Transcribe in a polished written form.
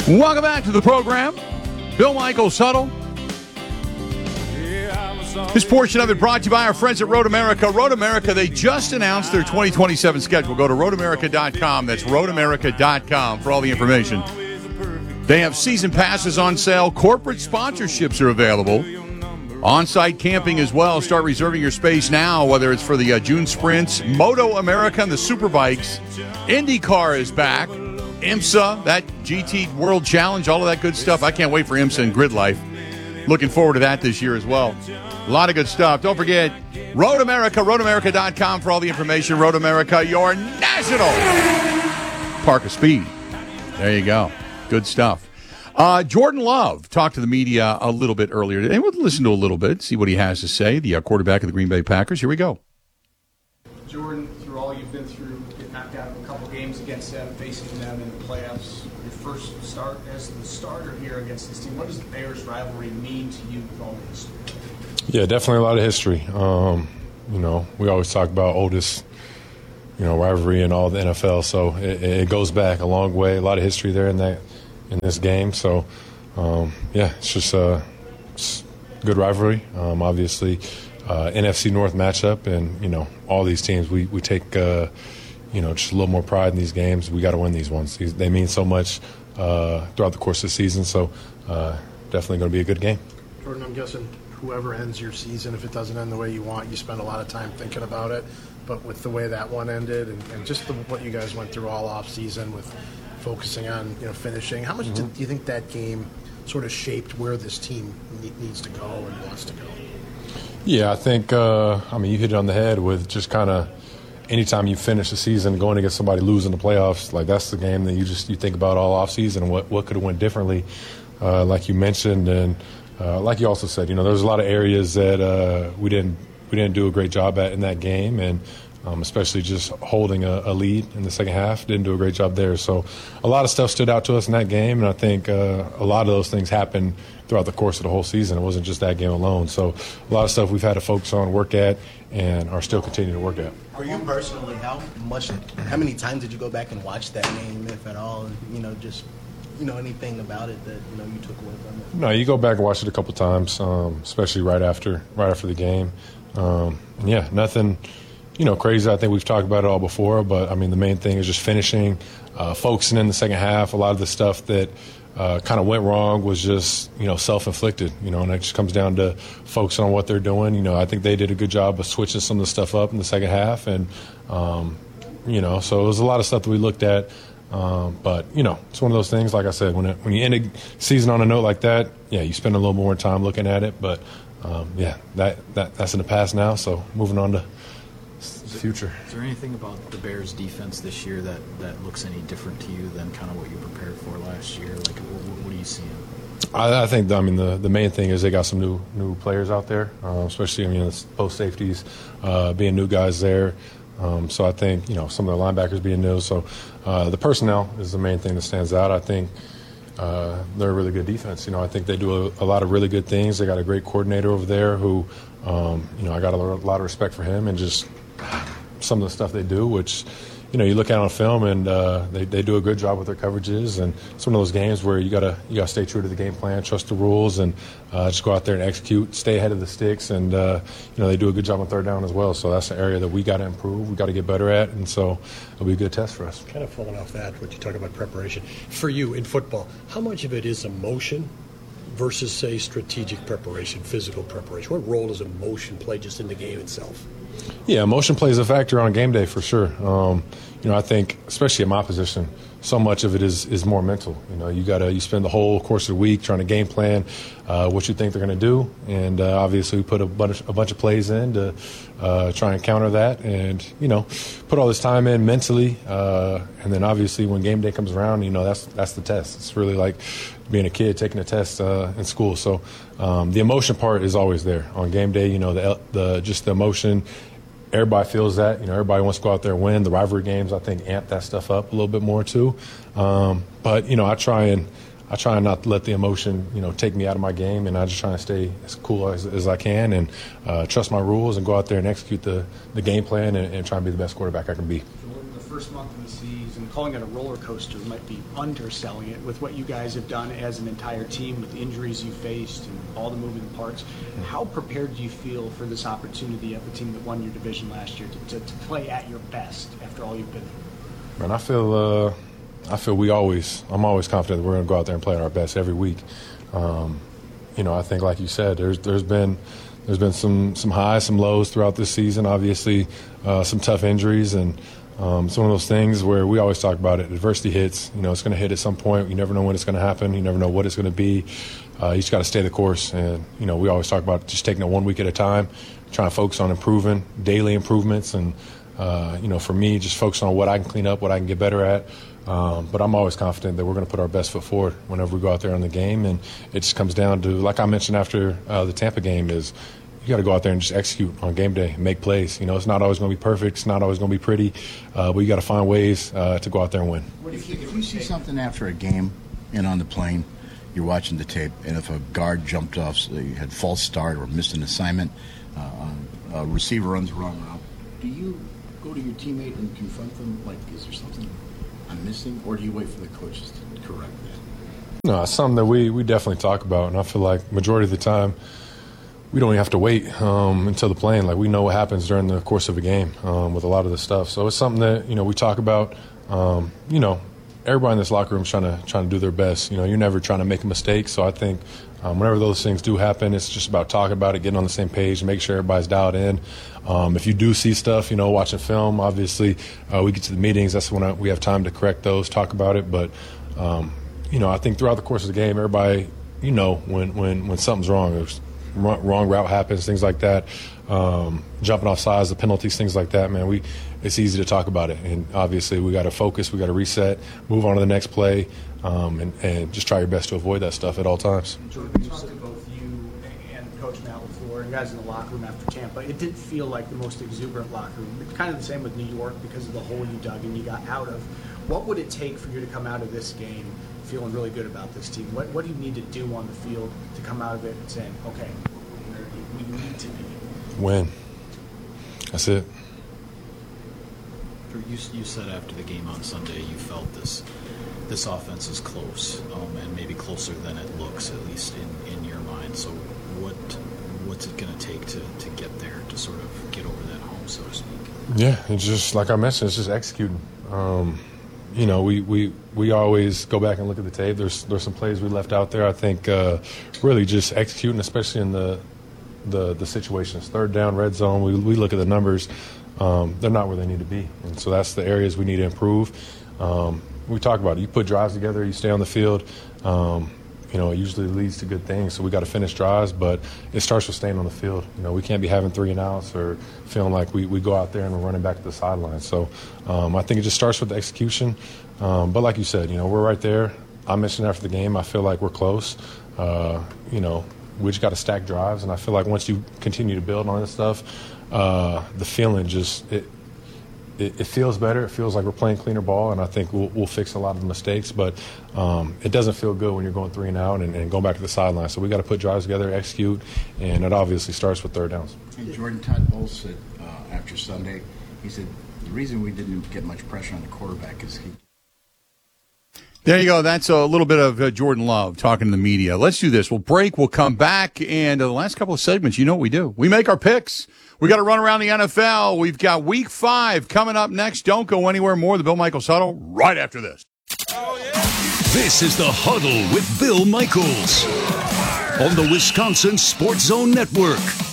Welcome back to the program. Bill Michaels Huddle. This portion of it brought to you by our friends at Road America. Road America, they just announced their 2027 schedule. Go to roadamerica.com. That's roadamerica.com for all the information. They have season passes on sale. Corporate sponsorships are available. On-site camping as well. Start reserving your space now, whether it's for the June Sprints, Moto America, and the Superbikes. IndyCar is back. IMSA, that GT World Challenge, all of that good stuff. I can't wait for IMSA and Grid Life. Looking forward to that this year as well. A lot of good stuff. Don't forget, Road America, roadamerica.com for all the information. Road America, your national park of speed. There you go. Good stuff. Jordan Love talked to the media a little bit earlier today. We'll listen to a little bit, see what he has to say, the quarterback of the Green Bay Packers. Here we go. Jordan, through all you've been through, getting knocked out of a couple games against them, facing them in the playoffs, your first start as the starter here against this team, what does the Bears rivalry mean to you with all the history? Yeah, definitely a lot of history. We always talk about oldest, rivalry in all the NFL, so it goes back a long way. A lot of history there in this game. So, it's just a good rivalry. Obviously, NFC North matchup, and all these teams we take just a little more pride in these games. We got to win these ones. They mean so much throughout the course of the season. So, definitely going to be a good game. Jordan, I'm guessing whoever ends your season, if it doesn't end the way you want, you spend a lot of time thinking about it. But with the way that one ended, and just what you guys went through all off season with focusing on finishing, how much do you think that game sort of shaped where this team needs to go and wants to go? Yeah, I think you hit it on the head with just kind of anytime you finish the season going against somebody losing the playoffs, like that's the game that you think about all off season. What could have went differently, like you mentioned, and like you also said, there's a lot of areas that we didn't do a great job at in that game, and especially just holding a lead in the second half, didn't do a great job there. So a lot of stuff stood out to us in that game, and I think a lot of those things happened throughout the course of the whole season. It wasn't just that game alone. So a lot of stuff we've had to focus on, work at, and are still continuing to work at. For you personally, how many times did you go back and watch that game, if at all, and anything about it that you took away from it? No, you go back and watch it a couple times, especially right after the game. Nothing, crazy. I think we've talked about it all before, but the main thing is just finishing, focusing in the second half. A lot of the stuff that kind of went wrong was just self-inflicted. And it just comes down to focusing on what they're doing. I think they did a good job of switching some of the stuff up in the second half, and so it was a lot of stuff that we looked at. But it's one of those things. Like I said, when you end a season on a note like that, you spend a little more time looking at it. But that's in the past now. So moving on to the future. Is there anything about the Bears' defense this year that looks any different to you than kind of what you prepared for last year? Like, what are you seeing? I think the main thing is they got some new players out there, especially both safeties being new guys there. So I think, some of the linebackers being new. So the personnel is the main thing that stands out. I think they're a really good defense. I think they do a lot of really good things. They got a great coordinator over there who, I got a lot of respect for him and just some of the stuff they do, which, you look at on film and they do a good job with their coverages. And it's one of those games where you gotta stay true to the game plan, trust the rules, and just go out there and execute, stay ahead of the sticks. And they do a good job on third down as well. So that's an area that we got to improve, we got to get better at, and so it'll be a good test for us. Kind of falling off that, what you talk about preparation for you in football. How much of it is emotion versus, say, strategic preparation, physical preparation? What role does emotion play just in the game itself? Yeah, emotion plays a factor on game day for sure. I think, especially at my position, so much of it is more mental. You spend the whole course of the week trying to game plan what you think they're going to do, and obviously we put a bunch of plays in to try and counter that, and put all this time in mentally, and then obviously when game day comes around, that's the test. It's really like being a kid taking a test in school. So the emotion part is always there on game day. The emotion. Everybody feels that. Everybody wants to go out there and win. The rivalry games, I think, amp that stuff up a little bit more too. But I try not to let the emotion, take me out of my game, and I just try to stay as cool as I can and trust my rules and go out there and execute the game plan and try and be the best quarterback I can be. The first month of the season, calling it a roller coaster might be underselling it with what you guys have done as an entire team with the injuries you faced and all the moving parts. How prepared do you feel for this opportunity of the team that won your division last year to play at your best after all you've been through? Man, I feel I'm always confident that we're going to go out there and play at our best every week. I think, like you said, there's been some highs, some lows throughout this season. Obviously, some tough injuries, and it's one of those things where we always talk about it. Adversity hits. It's going to hit at some point. You never know when it's going to happen. You never know what it's going to be. You just got to stay the course. And we always talk about just taking it 1 week at a time, trying to focus on improving, daily improvements, and for me, just focus on what I can clean up, what I can get better at. But I'm always confident that we're going to put our best foot forward whenever we go out there in the game. And it just comes down to, like I mentioned after the Tampa game, is you got to go out there and just execute on game day, make plays. It's not always going to be perfect. It's not always going to be pretty. But you got to find ways to go out there and win. If you see something after a game and on the plane, you're watching the tape, and if a guard jumped off, so you had false start or missed an assignment, a receiver runs the wrong route, do you go to your teammate and confront them? Like, is there something I'm missing, or do you wait for the coaches to correct that? No, it's something that we definitely talk about, and I feel like majority of the time we don't even have to wait until the playing. Like, we know what happens during the course of a game with a lot of this stuff. So it's something that we talk about. Everybody in this locker room is trying to do their best. You're never trying to make a mistake. So I think whenever those things do happen, it's just about talking about it, getting on the same page, make sure everybody's dialed in. If you do see stuff, watching film, obviously we get to the meetings. That's when we have time to correct those, talk about it. But I think throughout the course of the game, everybody, when something's wrong, there's wrong route happens, things like that, jumping off sides, the penalties, things like that, man, it's easy to talk about it. And obviously we got to focus, we got to reset, move on to the next play, and just try your best to avoid that stuff at all times. Jordan, you talked to both you and Coach Matt LaFleur and guys in the locker room after Tampa. It didn't feel like the most exuberant locker room. It's kind of the same with New York because of the hole you dug and you got out of. What would it take for you to come out of this game feeling really good about this team? What do you need to do on the field to come out of it and saying, okay, we need to be? Win. That's it. You said after the game on Sunday you felt this offense is close, and maybe closer than it looks, at least in your mind. So what's it going to take to get there, to sort of get over that hump, so to speak? Yeah, it's just like I mentioned, it's just executing. We always go back and look at the tape. There's some plays we left out there. I think really just executing, especially in the situations. Third down, red zone, we look at the numbers. They're not where they need to be. And so that's the areas we need to improve. We talk about it. You put drives together, you stay on the field. It usually leads to good things. So we got to finish drives, but it starts with staying on the field. We can't be having 3 and outs or feeling like we go out there and we're running back to the sideline. So I think it just starts with the execution. But like you said, we're right there. I mentioned after the game, I feel like we're close. We just got to stack drives, and I feel like once you continue to build on this stuff, the feeling just it feels better. It feels like we're playing cleaner ball, and I think we'll fix a lot of the mistakes. But it doesn't feel good when you're going 3 and out and going back to the sideline. So we got to put drives together, execute, and it obviously starts with third downs. And Jordan, Todd Bowles said after Sunday, he said the reason we didn't get much pressure on the quarterback is he. There you go. That's a little bit of Jordan Love talking to the media. Let's do this. We'll break. We'll come back. And the last couple of segments, you know what we do. We make our picks. We got to run around the NFL. We've got Week 5 coming up next. Don't go anywhere. More of the Bill Michaels Huddle right after this. This is The Huddle with Bill Michaels on the Wisconsin Sports Zone Network.